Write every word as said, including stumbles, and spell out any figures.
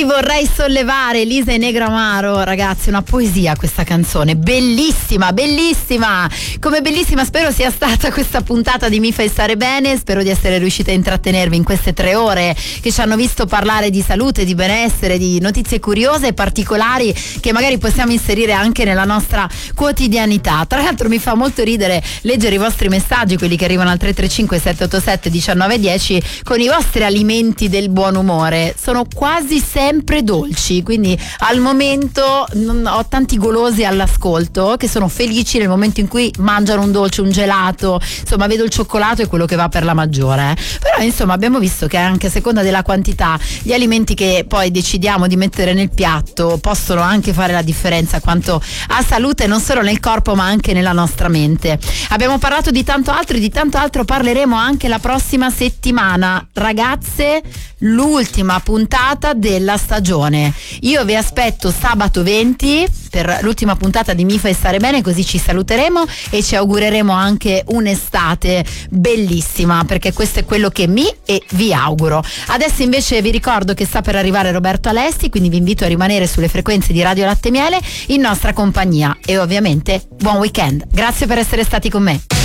Ti vorrei sollevare, Elisa e Negro Amaro. Ragazzi, una poesia questa canzone, bellissima, bellissima. Come bellissima spero sia stata questa puntata di Mi fai stare bene. Spero di essere riuscita a intrattenervi in queste tre ore che ci hanno visto parlare di salute, di benessere, di notizie curiose e particolari che magari possiamo inserire anche nella nostra quotidianità. Tra l'altro mi fa molto ridere leggere i vostri messaggi, quelli che arrivano al tre tre cinque sette otto sette uno nove uno zero, con i vostri alimenti del buon umore. Sono quasi sempre dolci, quindi al momento non, ho tanti golosi all'ascolto che sono felici nel momento in cui mangiano un dolce, un gelato. Insomma, vedo il cioccolato è quello che va per la maggiore, eh. Però insomma abbiamo visto che anche a seconda della quantità gli alimenti che poi decidiamo di mettere nel piatto possono anche fare la differenza quanto a salute, non solo nel corpo ma anche nella nostra mente. Abbiamo parlato di tanto altro e di tanto altro parleremo anche la prossima settimana. Ragazze, l'ultima puntata della stagione. Io vi aspetto sabato venti per l'ultima puntata di Mi fai stare bene, così ci saluteremo e ci augureremo anche un'estate bellissima, perché questo è quello che mi e vi auguro. Adesso invece vi ricordo che sta per arrivare Roberto Alesti, quindi vi invito a rimanere sulle frequenze di Radio Latte Miele in nostra compagnia e ovviamente buon weekend. Grazie per essere stati con me.